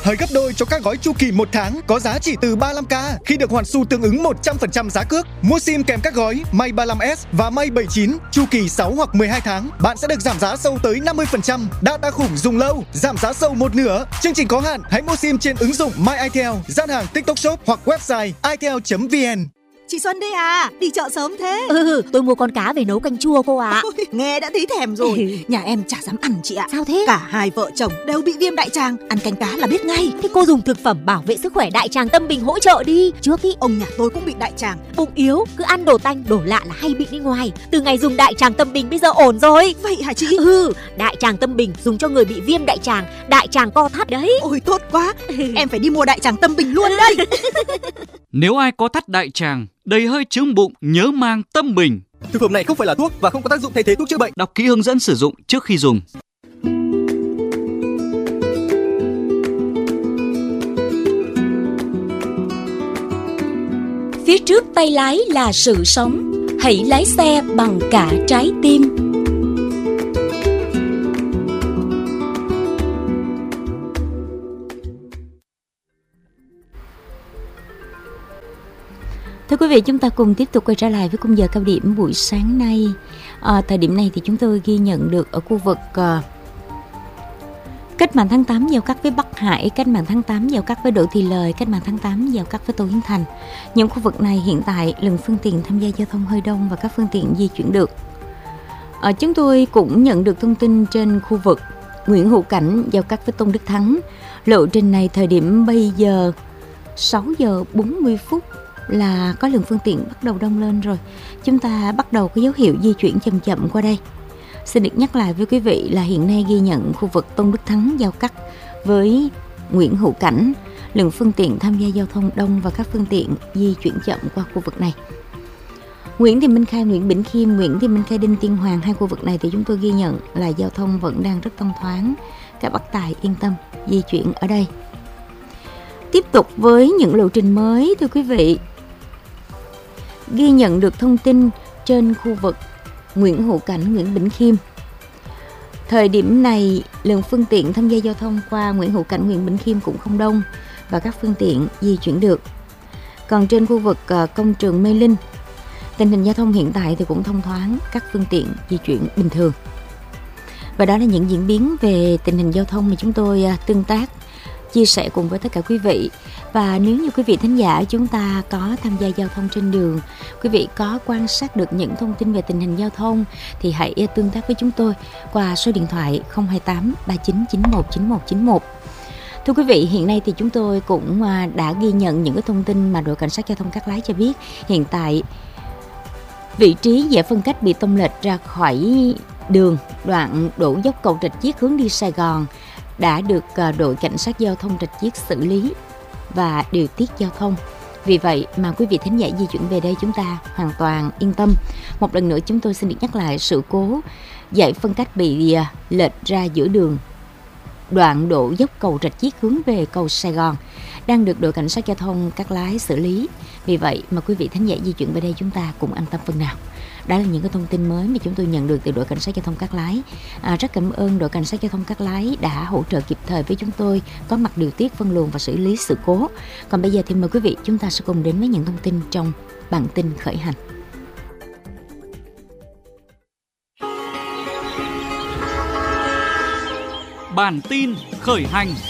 hơi gấp đôi cho các gói chu kỳ 1 tháng có giá chỉ từ 35k khi được hoàn xu tương ứng 100% giá cước. Mua sim kèm các gói May 35S và May 79 chu kỳ 6 hoặc 12 tháng, bạn sẽ được giảm giá sâu tới 50%. Data khủng dùng lâu, giảm giá sâu một nửa. Chương trình có hạn, hãy mua sim trên ứng dụng My Itel, gian hàng TikTok Shop hoặc website itel.vn. Chị Xuân đây à, đi chợ sớm thế? Tôi mua con cá về nấu canh chua cô ạ. Ôi, nghe đã thấy thèm rồi. Nhà em chả dám ăn chị ạ. Sao thế? Cả hai vợ chồng đều bị viêm đại tràng, ăn canh cá là biết ngay. Thế cô dùng thực phẩm bảo vệ sức khỏe đại tràng Tâm Bình hỗ trợ đi. Trước ý ông nhà tôi cũng bị đại tràng. Bụng yếu, cứ ăn đồ tanh, đồ lạ là hay bị đi ngoài. Từ ngày dùng đại tràng Tâm Bình bây giờ ổn rồi. Vậy hả chị? Đại tràng Tâm Bình dùng cho người bị viêm đại tràng co thắt đấy. Ôi tốt quá, em phải đi mua đại tràng Tâm Bình luôn đây. Nếu ai có thắt đại tràng, đầy hơi chướng bụng, nhớ mang Tâm Bình. Thực phẩm này không phải là thuốc và không có tác dụng thay thế thuốc chữa bệnh. Đọc kỹ hướng dẫn sử dụng trước khi dùng. Phía trước tay lái là sự sống. Hãy lái xe bằng cả trái tim. Thưa quý vị, chúng ta cùng tiếp tục quay trở lại với khung giờ cao điểm buổi sáng nay. Thời điểm này thì chúng tôi ghi nhận được ở khu vực cách mạng tháng 8 giao cắt với Bắc Hải, cách mạng tháng 8 giao cắt với Đỗ Thị Lời, cách mạng tháng 8 giao cắt với Tô Hiến Thành. Những khu vực này hiện tại lượng phương tiện tham gia giao thông hơi đông và các phương tiện di chuyển được. Chúng tôi cũng nhận được thông tin trên khu vực Nguyễn Hữu Cảnh giao cắt với Tôn Đức Thắng. Lộ trình này thời điểm bây giờ 6 giờ 40 phút là có lượng phương tiện bắt đầu đông lên rồi. Chúng ta bắt đầu có dấu hiệu di chuyển chậm chậm qua đây. Xin được nhắc lại với quý vị là hiện nay ghi nhận khu vực Tôn Đức Thắng giao cắt với Nguyễn Hữu Cảnh, lượng phương tiện tham gia giao thông đông và các phương tiện di chuyển chậm qua khu vực này. Nguyễn Thị Minh Khai, Nguyễn Bỉnh Khiêm, Nguyễn Thị Minh Khai, Đinh Tiên Hoàng, hai khu vực này thì chúng tôi ghi nhận là giao thông vẫn đang rất thông thoáng. Các bác tài yên tâm di chuyển ở đây. Tiếp tục với những lộ trình mới, thưa quý vị. Ghi nhận được thông tin trên khu vực Nguyễn Hữu Cảnh, Nguyễn Bỉnh Khiêm. Thời điểm này, lượng phương tiện tham gia giao thông qua Nguyễn Hữu Cảnh, Nguyễn Bỉnh Khiêm cũng không đông và các phương tiện di chuyển được. Còn trên khu vực công trường Mê Linh, tình hình giao thông hiện tại thì cũng thông thoáng, các phương tiện di chuyển bình thường. Và đó là những diễn biến về tình hình giao thông mà chúng tôi tương tác, chia sẻ cùng với tất cả quý vị. Và nếu như quý vị thính giả chúng ta có tham gia giao thông trên đường, quý vị có quan sát được những thông tin về tình hình giao thông thì hãy tương tác với chúng tôi qua số điện thoại 028 3991 9191. Thưa quý vị, hiện nay thì chúng tôi cũng đã ghi nhận những cái thông tin mà đội cảnh sát giao thông Cát Lái cho biết. Hiện tại vị trí giải phân cách bị tông lệch ra khỏi đường đoạn đổ dốc cầu Rạch Chiếc hướng đi Sài Gòn đã được đội cảnh sát giao thông Rạch Chiếc xử lý và điều tiết giao thông. Vì vậy mà quý vị thính giả di chuyển về đây chúng ta hoàn toàn yên tâm. Một lần nữa chúng tôi xin được nhắc lại sự cố giải phân cách bị lệch ra giữa đường đoạn đổ dốc cầu Rạch Chiếc hướng về cầu Sài Gòn đang được đội cảnh sát giao thông Cát Lái xử lý. Vì vậy mà quý vị thính giả di chuyển về đây chúng ta cũng an tâm phần nào. Đó là những cái thông tin mới mà chúng tôi nhận được từ đội cảnh sát giao thông Cát Lái. Rất cảm ơn đội cảnh sát giao thông Cát Lái đã hỗ trợ kịp thời với chúng tôi, có mặt điều tiết, phân luồng và xử lý sự cố. Còn bây giờ thì mời quý vị chúng ta sẽ cùng đến với những thông tin trong bản tin khởi hành. Bản tin khởi hành.